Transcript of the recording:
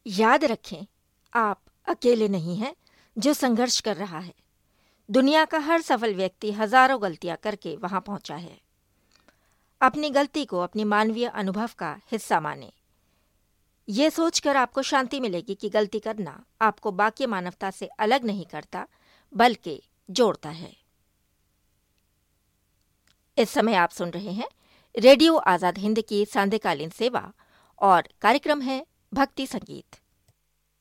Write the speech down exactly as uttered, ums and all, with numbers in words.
याद रखें, आप अकेले नहीं हैं जो संघर्ष कर रहा है। दुनिया का हर सफल व्यक्ति हजारों गलतियां करके वहां पहुंचा है। अपनी गलती को अपनी मानवीय अनुभव का हिस्सा माने। ये सोचकर आपको शांति मिलेगी कि गलती करना आपको बाकी मानवता से अलग नहीं करता, बल्कि जोड़ता है। इस समय आप सुन रहे हैं रेडियो आजाद हिंद की सांध्यकालीन सेवा और कार्यक्रम है भक्ति संगीत।